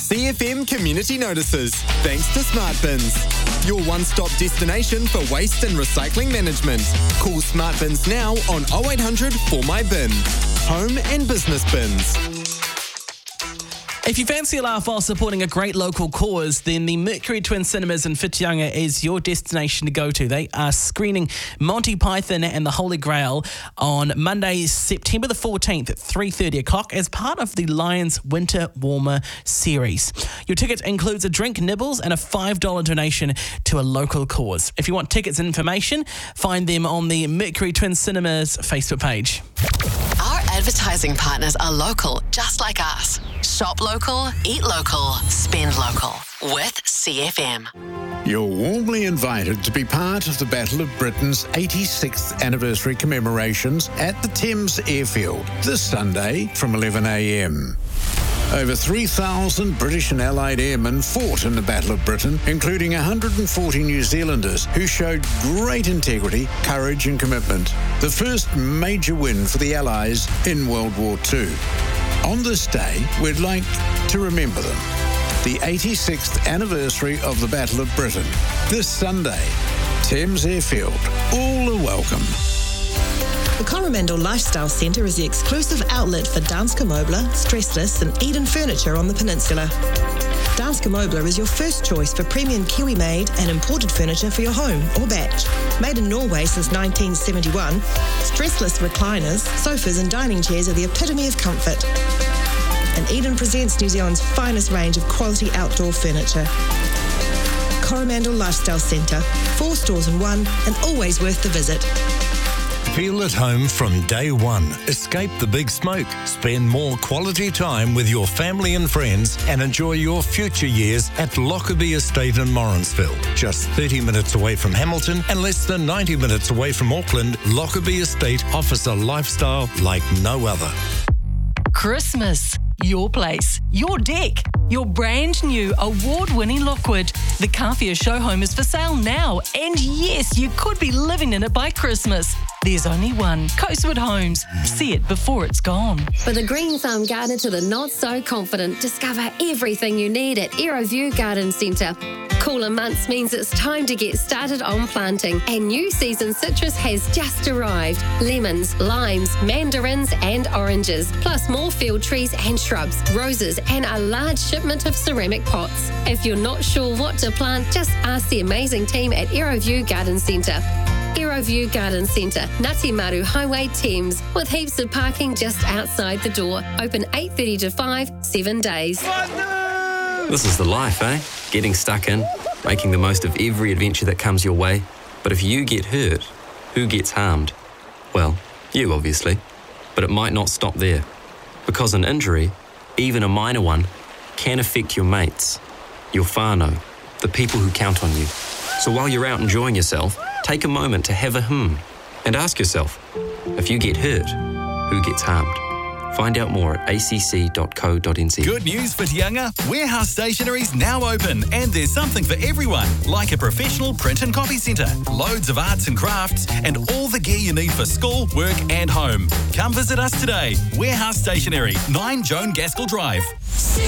CFM Community Notices, thanks to Smart Bins. Your one-stop destination for waste and recycling management. Call Smart Bins now on 0800 For My Bin. Home and business bins. If you fancy a laugh while supporting a great local cause, then the Mercury Twin Cinemas in Whitianga is your destination to go to. They are screening Monty Python and the Holy Grail on Monday, September the 14th at 3:30 o'clock as part of the Lions Winter Warmer series. Your ticket includes a drink, nibbles and a $5 donation to a local cause. If you want tickets and information, find them on the Mercury Twin Cinemas Facebook page. Our advertising partners are local, just like us. Shop local, eat local, spend local with CFM. You're warmly invited to be part of the Battle of Britain's 86th anniversary commemorations at the Thames Airfield this Sunday from 11 a.m. Over 3,000 British and Allied airmen fought in the Battle of Britain, including 140 New Zealanders who showed great integrity, courage and commitment. The first major win for the Allies in World War II. On this day, we'd like to remember them. The 86th anniversary of the Battle of Britain. This Sunday, Thames Airfield. All are welcome. The Coromandel Lifestyle Centre is the exclusive outlet for Danske Møbler, Stressless and Eden Furniture on the peninsula. Danske Møbler is your first choice for premium Kiwi-made and imported furniture for your home or batch. Made in Norway since 1971, stressless recliners, sofas and dining chairs are the epitome of comfort. And Eden presents New Zealand's finest range of quality outdoor furniture. Coromandel Lifestyle Centre, 4 stores in one and always worth the visit. Feel at home from day one. Escape the big smoke. Spend more quality time with your family and friends and enjoy your future years at Lockerbie Estate in Morrinsville. Just 30 minutes away from Hamilton and less than 90 minutes away from Auckland, Lockerbie Estate offers a lifestyle like no other. Christmas. Your place, your deck, your brand new award-winning Lockwood. The Kawhia show home is for sale now, and yes, you could be living in it by Christmas. There's only one, Coastwood Homes. See it before it's gone. For the green thumb gardener to the not-so-confident, discover everything you need at Aeroview Garden Centre. Cooler months means it's time to get started on planting, and new season citrus has just arrived. Lemons, limes, mandarins and oranges, plus more field trees and shrubs, roses and a large shipment of ceramic pots. If you're not sure what to plant, just ask the amazing team at Aeroview Garden Centre. Aeroview Garden Centre, Ngati Maru Highway, Thames, with heaps of parking just outside the door. Open 8:30 to 5, 7 days. This is the life, eh? Getting stuck in, making the most of every adventure that comes your way. But if you get hurt, who gets harmed? Well, you obviously. But it might not stop there. Because an injury, even a minor one, can affect your mates, your whānau, the people who count on you. So while you're out enjoying yourself, take a moment to have a and ask yourself, if you get hurt, who gets harmed? Find out more at acc.co.nz. Good news for Whitianga. Warehouse Stationery's now open and there's something for everyone, like a professional print and copy centre, loads of arts and crafts, and all the gear you need for school, work and home. Come visit us today. Warehouse Stationery, 9 Joan Gaskell Drive.